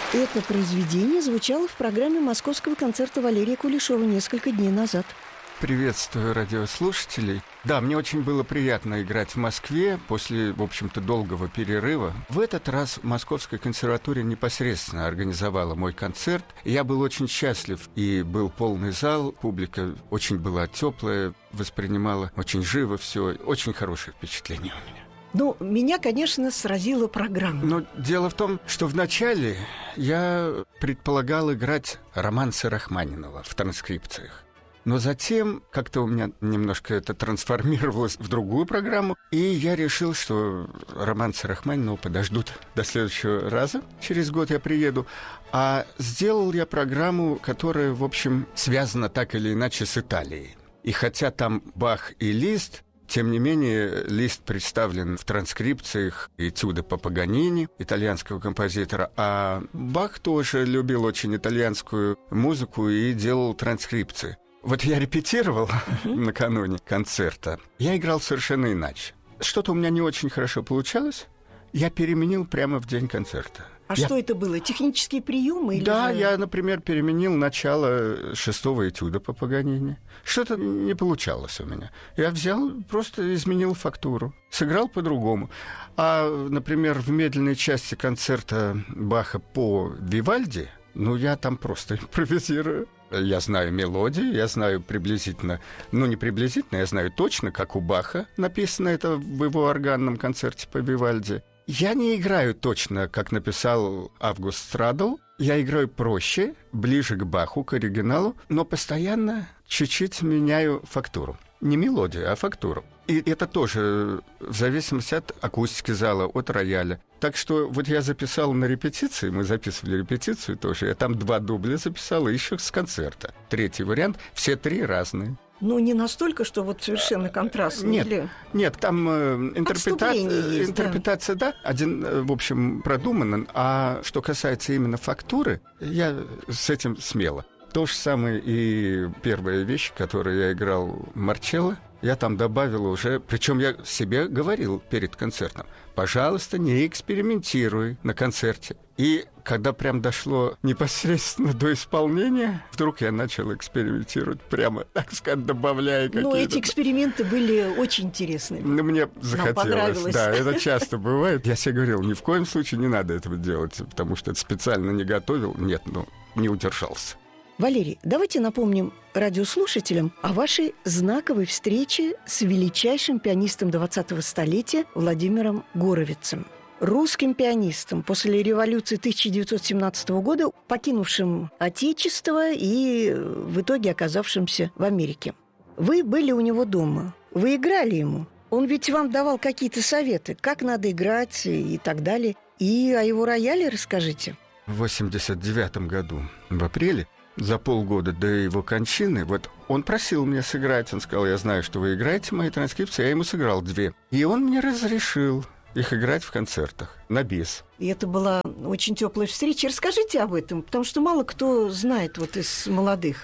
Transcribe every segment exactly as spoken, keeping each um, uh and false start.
Это произведение звучало в программе московского концерта Валерия Кулешова несколько дней назад. Приветствую радиослушателей. Да, мне очень было приятно играть в Москве после, в общем-то, долгого перерыва. В этот раз Московская консерватория непосредственно организовала мой концерт. Я был очень счастлив, и был полный зал, публика очень была теплая, воспринимала очень живо все. Очень хорошее впечатление у меня. Ну, меня, конечно, сразила программа. Но дело в том, что вначале я предполагал играть романсы Рахманинова в транскрипциях. Но затем как-то у меня немножко это трансформировалось в другую программу, и я решил, что романсы Рахманинова подождут до следующего раза. Через год я приеду. А сделал я программу, которая, в общем, связана так или иначе с Италией. И хотя там Бах и Лист, тем не менее, Лист представлен в транскрипциях этюда по Паганини, итальянского композитора, а Бах тоже любил очень итальянскую музыку и делал транскрипции. Вот я репетировал накануне концерта, я играл совершенно иначе. Что-то у меня не очень хорошо получалось, я переменил прямо в день концерта. А я... что это было? Технические приемы? Или да, же... я, например, переменил начало шестого этюда по Паганини. Что-то не получалось у меня. Я взял, просто изменил фактуру, сыграл по-другому. А, например, в медленной части концерта Баха по Вивальди, ну, я там просто импровизирую. Я знаю мелодии, я знаю приблизительно, ну, не приблизительно, я знаю точно, как у Баха написано это в его органном концерте по Вивальди. Я не играю точно, как написал Август Страдл. Я играю проще, ближе к Баху, к оригиналу, но постоянно чуть-чуть меняю фактуру. Не мелодию, а фактуру. И это тоже в зависимости от акустики зала, от рояля. Так что вот я записал на репетиции, мы записывали репетицию тоже, я там два дубля записал, и еще с концерта. Третий вариант, все три разные. Ну, не настолько, что вот совершенно контрастно. Нет, или... нет, там э, интерпрета... есть, интерпретация, да. да, один, э, в общем, продуман, а что касается именно фактуры, я с этим смело. То же самое и первая вещь, которую я играл Марчелло, я там добавил уже, причем я себе говорил перед концертом, пожалуйста, не экспериментируй на концерте. И когда прям дошло непосредственно до исполнения, вдруг я начал экспериментировать, прямо, так сказать, добавляя какие-то... Ну, эти эксперименты были очень интересными. Ну, мне захотелось, да, это часто бывает. Я себе говорил, ни в коем случае не надо этого делать, потому что это специально не готовил. Нет, ну, не удержался. Валерий, давайте напомним радиослушателям о вашей знаковой встрече с величайшим пианистом двадцатого столетия Владимиром Горовицем. Русским пианистом после революции тысяча девятьсот семнадцатого года, покинувшим Отечество и в итоге оказавшимся в Америке. Вы были у него дома, вы играли ему. Он ведь вам давал какие-то советы, как надо играть и так далее. И о его рояле расскажите. В восемьдесят девятом году, в апреле, за полгода до его кончины, вот он просил меня сыграть. Он сказал, я знаю, что вы играете мои транскрипции. Я ему сыграл две. И он мне разрешил их играть в концертах на бис. И это была очень теплая встреча. Расскажите об этом, потому что мало кто знает вот из молодых.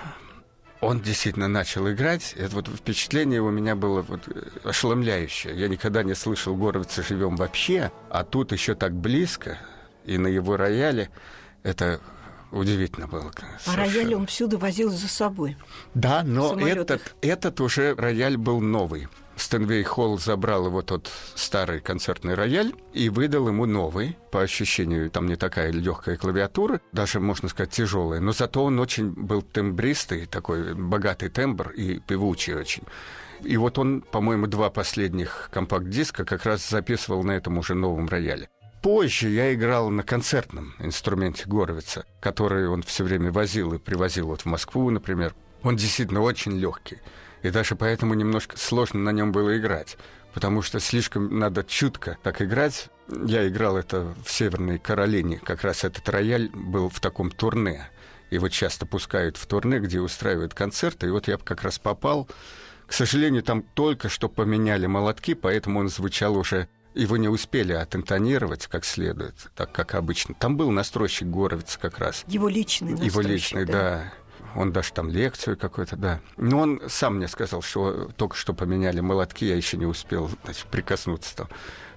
Он действительно начал играть. Это вот впечатление у меня было вот ошеломляющее. Я никогда не слышал Горовица живем вообще, а тут еще так близко, и на его рояле это... Удивительно было. А рояль он всюду возил за собой. Да, но этот, этот уже рояль был новый. Стэнвей Холл забрал его тот старый концертный рояль и выдал ему новый. По ощущению, там не такая легкая клавиатура, даже, можно сказать, тяжелая. Но зато он очень был тембристый, такой богатый тембр и певучий очень. И вот он, по-моему, два последних компакт-диска как раз записывал на этом уже новом рояле. Позже я играл на концертном инструменте Горовица, который он все время возил и привозил вот в Москву, например. Он действительно очень легкий, и даже поэтому немножко сложно на нем было играть, потому что слишком надо чутко так играть. Я играл это в Северной Каролине, как раз этот рояль был в таком турне. Его часто пускают в турне, где устраивают концерты, и вот я как раз попал. К сожалению, там только что поменяли молотки, поэтому он звучал уже... Его не успели отинтонировать как следует, так как обычно. Там был настройщик Горовица как раз. Его личный настройщик, Его личный, да. да. Он даже там лекцию какую-то, да. Но он сам мне сказал, что только что поменяли молотки, я еще не успел, значит, прикоснуться там.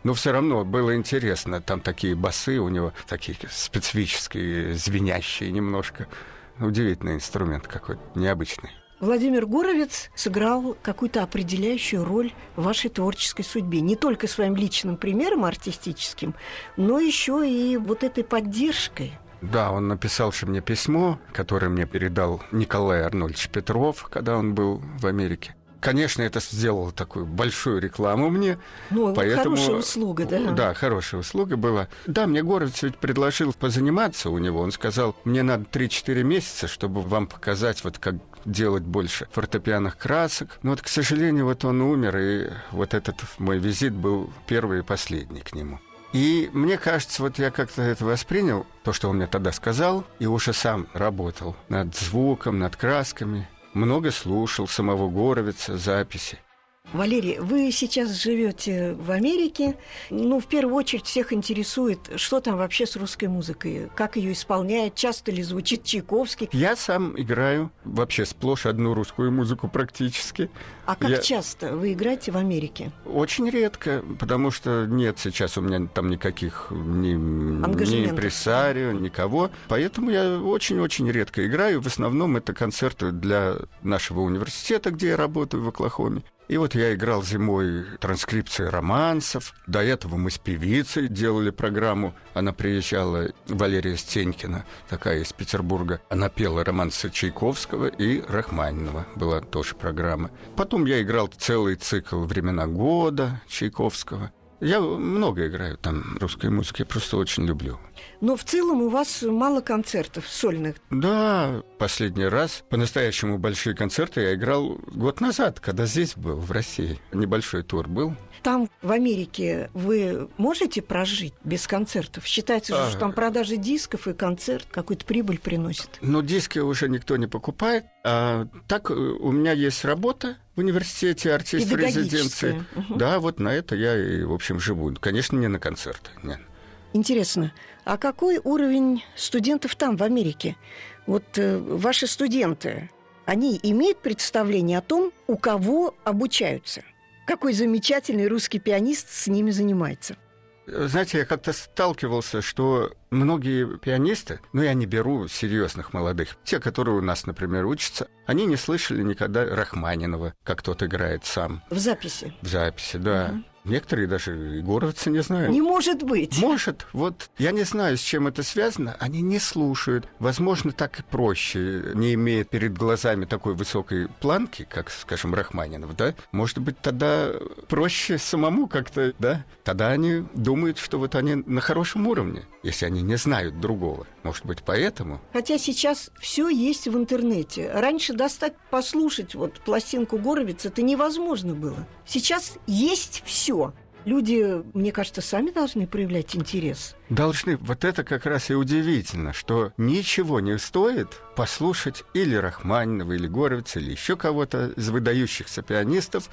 Но все равно было интересно. Там такие басы у него, такие специфические, звенящие немножко. Удивительный инструмент какой-то, необычный. Владимир Горовец сыграл какую-то определяющую роль в вашей творческой судьбе. Не только своим личным примером артистическим, но еще и вот этой поддержкой. Да, он написал же мне письмо, которое мне передал Николай Арнольдович Петров, когда он был в Америке. Конечно, это сделало такую большую рекламу мне. Ну, поэтому... хорошая услуга, да? Да, хорошая услуга была. Да, мне Горовец ведь предложил позаниматься у него. Он сказал, мне надо три-четыре месяца, чтобы вам показать, вот как делать больше фортепианных красок. Но вот, к сожалению, вот он умер, и вот этот мой визит был первый и последний к нему. И мне кажется, вот я как-то это воспринял, то, что он мне тогда сказал, и уже сам работал над звуком, над красками. Много слушал самого Горовица, записи. Валерий, вы сейчас живете в Америке. Ну, в первую очередь, всех интересует, что там вообще с русской музыкой, как ее исполняют, часто ли звучит Чайковский. Я сам играю вообще сплошь одну русскую музыку практически. А как Я... часто вы играете в Америке? Очень редко, потому что нет сейчас у меня там никаких ни, ни импресарио, никого. Поэтому я очень-очень редко играю. В основном это концерты для нашего университета, где я работаю в Оклахоме. И вот я играл зимой транскрипции романсов. До этого мы с певицей делали программу. Она приезжала, Валерия Стенькина, такая из Петербурга. Она пела романсы Чайковского и Рахманинова. Была тоже программа. Потом я играл целый цикл «Времена года» Чайковского. Я много играю там русской музыки, просто очень люблю. Но в целом у вас мало концертов сольных. Да, последний раз по-настоящему большие концерты я играл год назад, когда здесь был, в России. Небольшой тур был. Там, в Америке, вы можете прожить без концертов? Считается же, а... что там продажи дисков и концерт какую-то прибыль приносит. Но диски уже никто не покупает. А так у меня есть работа в университете, артист в резиденции. Угу. Да, вот на это я и, в общем, живу. Конечно, не на концерты, нет. Интересно, а какой уровень студентов там, в Америке? Вот э, ваши студенты, они имеют представление о том, у кого обучаются? Какой замечательный русский пианист с ними занимается? Знаете, я как-то сталкивался, что многие пианисты, ну, я не беру серьезных молодых, те, которые у нас, например, учатся, они не слышали никогда Рахманинова, как тот играет сам. В записи? В записи, да. Угу. Некоторые даже и Горовца не знают. Не может быть. Может. Вот я не знаю, с чем это связано. Они не слушают. Возможно, так и проще. Не имея перед глазами такой высокой планки, как, скажем, Рахманинов, да? Может быть, тогда проще самому как-то, да? Тогда они думают, что вот они на хорошем уровне, если они не знают другого. Может быть, поэтому? Хотя сейчас все есть в интернете. Раньше достать, послушать вот пластинку Горовица это невозможно было. Сейчас есть все. Люди, мне кажется, сами должны проявлять интерес. Должны. Вот это как раз и удивительно, что ничего не стоит послушать или Рахманинова, или Горовица, или еще кого-то из выдающихся пианистов.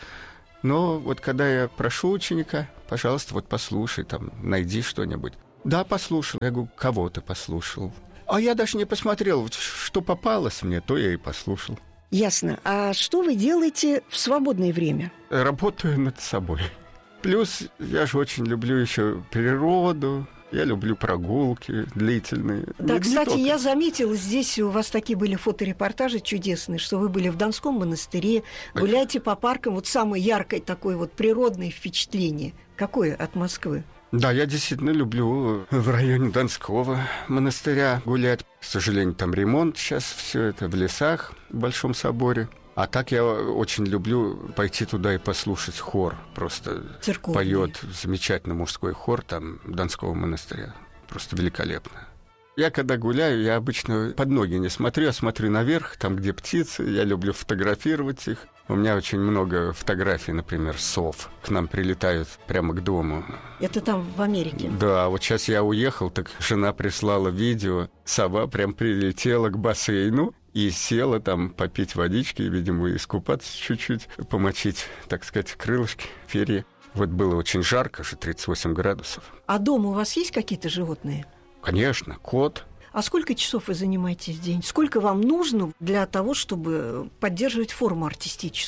Но вот когда я прошу ученика, пожалуйста, вот послушай, там, найди что-нибудь. Да, послушал. Я говорю, кого ты послушал? А я даже не посмотрел, что попалось мне, то я и послушал. Ясно. А что вы делаете в свободное время? Работаю над собой. Плюс я же очень люблю еще природу, я люблю прогулки длительные. Да, не, кстати, не я заметила, здесь у вас такие были фоторепортажи чудесные, что вы были в Донском монастыре, гуляете по паркам, вот самое яркое такое вот природное впечатление. Какое от Москвы? Да, я действительно люблю в районе Донского монастыря гулять. К сожалению, там ремонт сейчас, все это в лесах, в Большом соборе. А так я очень люблю пойти туда и послушать хор. Просто церковный. Поет замечательный мужской хор там Донского монастыря. Просто великолепно. Я когда гуляю, я обычно под ноги не смотрю, а смотрю наверх, там, где птицы. Я люблю фотографировать их. У меня очень много фотографий, например, сов. К нам прилетают прямо к дому. Это там в Америке? Да, вот сейчас я уехал, так жена прислала видео. Сова прям прилетела к бассейну и села там попить водички, видимо, искупаться чуть-чуть, помочить, так сказать, крылышки, перья. Вот было очень жарко, же тридцать восемь градусов. А дома у вас есть какие-то животные? Конечно, кот. А сколько часов вы занимаетесь в день? Сколько вам нужно для того, чтобы поддерживать форму артистическую?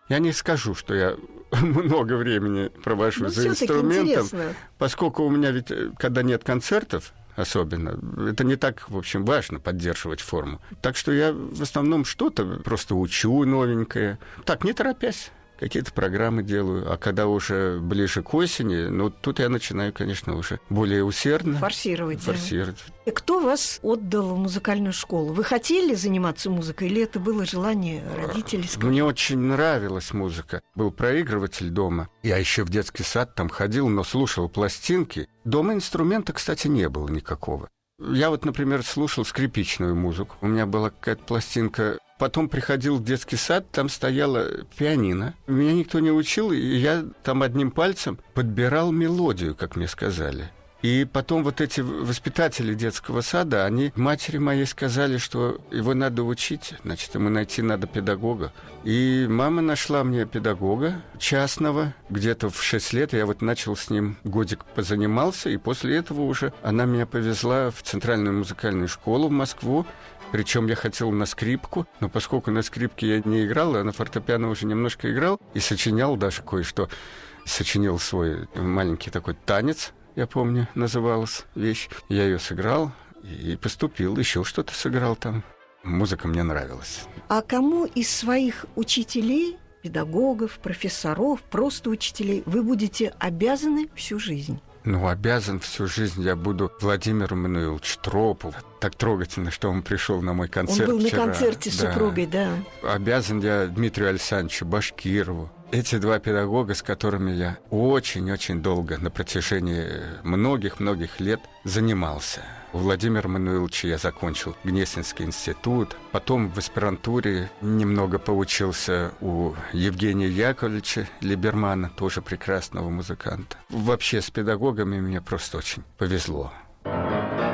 Я не скажу, что я много времени провожу Но за инструментом, интересно. поскольку у меня ведь, когда нет концертов, особенно, это не так, в общем, важно поддерживать форму. Так что я в основном что-то просто учу новенькое, так, не торопясь. Какие-то программы делаю, а когда уже ближе к осени, ну, тут я начинаю, конечно, уже более усердно Форсировать. форсировать. Да. И кто вас отдал в музыкальную школу? Вы хотели заниматься музыкой, или это было желание родителей? Мне очень нравилась музыка. Был проигрыватель дома. Я еще в детский сад там ходил, но слушал пластинки. Дома инструмента, кстати, не было никакого. Я вот, например, слушал скрипичную музыку. У меня была какая-то пластинка. Потом приходил в детский сад, там стояла пианино. Меня никто не учил, и я там одним пальцем подбирал мелодию, как мне сказали. И потом вот эти воспитатели детского сада, они матери моей сказали, что его надо учить, значит, ему найти надо педагога. И мама нашла мне педагога частного, где-то в шесть лет. Я вот начал с ним годик позанимался, и после этого уже она меня повезла в Центральную музыкальную школу в Москву. Причем я хотел на скрипку, но поскольку на скрипке я не играл, а на фортепиано уже немножко играл, и сочинял даже кое-что. Сочинил свой маленький такой танец, я помню, называлась вещь. Я ее сыграл и поступил, еще что-то сыграл там. Музыка мне нравилась. А кому из своих учителей, педагогов, профессоров, просто учителей вы будете обязаны всю жизнь? Ну, обязан всю жизнь я буду Владимиру Мануиловичу Тропу. Так трогательно, что он пришел на мой концерт. Он был вчера. на концерте с да. супругой, да. Обязан я Дмитрию Александровичу Башкирову. Эти два педагога, с которыми я очень-очень долго, на протяжении многих-многих лет занимался. У Владимира Мануиловича я закончил Гнесинский институт. Потом в аспирантуре немного поучился у Евгения Яковлевича Либермана, тоже прекрасного музыканта. Вообще с педагогами мне просто очень повезло.